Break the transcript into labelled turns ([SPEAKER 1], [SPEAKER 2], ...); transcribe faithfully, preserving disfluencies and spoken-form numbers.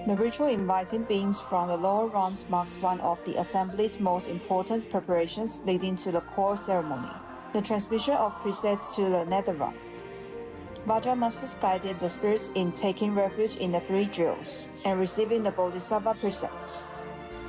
[SPEAKER 1] The ritual inviting beings from the lower realms marked one of the assembly's most important preparations leading to the core ceremony, the transmission of precepts to the nether realm. Vajra masters guided the spirits in taking refuge in the three jewels and receiving the Bodhisattva precepts.